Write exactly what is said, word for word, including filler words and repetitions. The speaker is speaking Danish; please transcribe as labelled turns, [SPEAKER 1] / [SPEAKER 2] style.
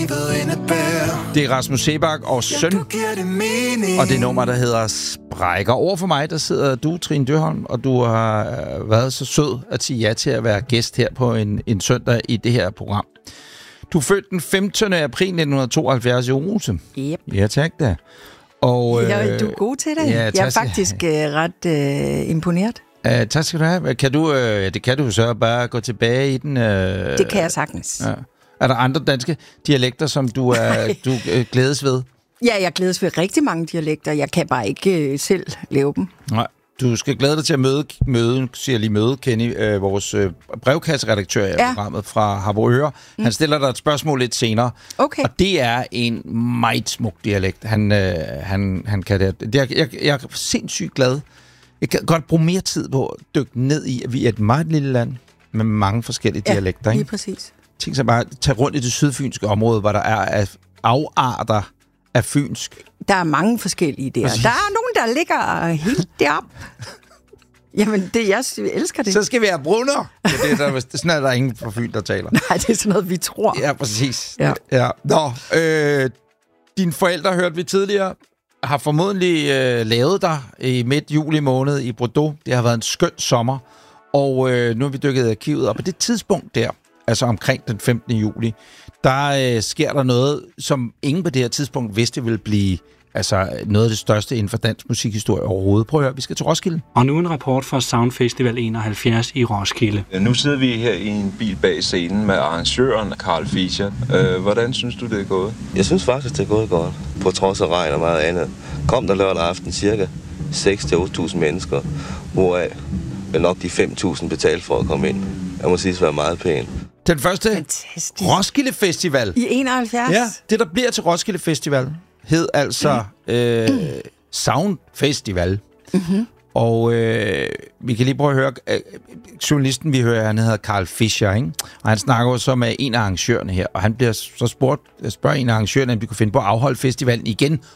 [SPEAKER 1] Det er Rasmus Seebach og Søn, og det nummer, der hedder Sprækker. Over for mig, der sidder du, Trine Dyrholm, og du har været så sød at sige ja til at være gæst her på en, en søndag i det her program. Du er født den femtende april nitten tooghalvfjerds i Odense.
[SPEAKER 2] Yep.
[SPEAKER 1] Ja, tak da. Og,
[SPEAKER 2] ja, du er god til det.
[SPEAKER 1] Ja,
[SPEAKER 2] jeg er faktisk uh, ret uh, imponeret.
[SPEAKER 1] Uh, tak skal du have. Kan du, uh, det kan du så bare gå tilbage i den. Uh,
[SPEAKER 2] det kan jeg sagtens.
[SPEAKER 1] Ja. Er der andre danske dialekter, som du, er, du uh, glædes ved?
[SPEAKER 2] Ja, jeg glædes ved rigtig mange dialekter. Jeg kan bare ikke uh, selv lave dem.
[SPEAKER 1] Nej. Du skal glæde dig til at møde, møde siger lige møde, Kenny, øh, vores øh, brevkasseredaktør i ja. programmet fra Harboøre. Mm. Han stiller dig et spørgsmål lidt senere.
[SPEAKER 2] Okay.
[SPEAKER 1] Og det er en meget smuk dialekt. Han, øh, han, han kan det. Jeg, jeg, jeg er sindssygt glad. Jeg kan godt bruge mere tid på at dykke ned i, at vi er et meget lille land med mange forskellige
[SPEAKER 2] ja,
[SPEAKER 1] dialekter.
[SPEAKER 2] Lige præcis.
[SPEAKER 1] Tænk så bare tage rundt i det sydfynske område, hvor der er afarter af fynsk.
[SPEAKER 2] Der er mange forskellige der. Præcis. Der er nogen, der ligger helt deroppe. Jamen, det, jeg elsker det.
[SPEAKER 1] Så skal vi have brunner. Det er der, sådan er der ingen fra Fyn, der taler.
[SPEAKER 2] Nej, det er sådan noget, vi tror.
[SPEAKER 1] Ja, præcis.
[SPEAKER 2] Ja.
[SPEAKER 1] Ja. Nå, øh, dine forældre, hørte vi tidligere, har formodentlig øh, lavet dig i midt juli måned i Bordeaux. Det har været en skøn sommer. Og øh, nu har vi dykket i arkivet. Og på det tidspunkt der, altså omkring den femtende juli, der øh, sker der noget, som ingen på det her tidspunkt vidste ville blive altså noget af det største inden for dansk musikhistorie overhovedet. Prøv at høre, vi skal til Roskilde.
[SPEAKER 3] Og nu en rapport fra Sound Festival enoghalvfjerds i Roskilde.
[SPEAKER 4] Nu sidder vi her i en bil bag scenen med arrangøren Carl Fischer. Øh, hvordan synes du, det er gået?
[SPEAKER 5] Jeg synes faktisk, det er gået godt, på trods af regn og meget andet. Kom der lørdag aften cirka seks til otte tusind mennesker, hvoraf vel nok de fem tusind betalt for at komme ind. Jeg må sige, det var meget pænt.
[SPEAKER 1] Den første
[SPEAKER 2] Fantastisk.
[SPEAKER 1] Roskilde Festival.
[SPEAKER 2] I enoghalvfjerds?
[SPEAKER 1] Ja, det der bliver til Roskilde Festival hed altså mm. øh, Sound Festival. Mm-hmm. Og øh, vi kan lige prøve at høre, øh, journalisten vi hører, han hedder Carl Fischer, ikke? Og han snakker jo så med en af arrangørerne her, og han bliver så spurgt, spørger en af arrangørerne, om vi kunne finde på at afholde festivalen igen